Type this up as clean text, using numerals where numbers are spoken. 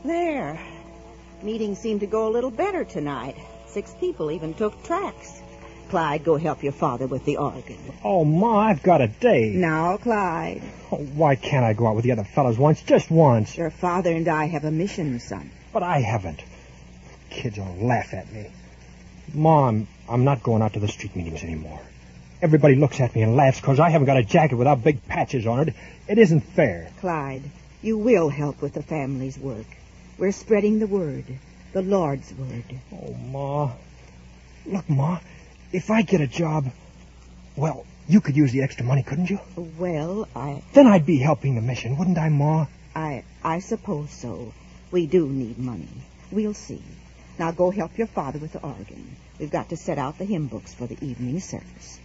There. Meeting seemed to go a little better tonight. 6 people even took tracts. Clyde, go help your father with the organ. Oh, Ma, I've got a date. Now, Clyde. Oh, why can't I go out with the other fellas once? Just once. Your father and I have a mission, son. But I haven't. Kids will laugh at me. Ma, I'm not going out to the street meetings anymore. Everybody looks at me and laughs because I haven't got a jacket without big patches on it. It isn't fair. Clyde, you will help with the family's work. We're spreading the word, the Lord's word. Oh, Ma. Look, Ma, if I get a job, well, you could use the extra money, couldn't you? Well, Then I'd be helping the mission, wouldn't I, Ma? I suppose so. We do need money. We'll see. Now go help your father with the organ. We've got to set out the hymn books for the evening service.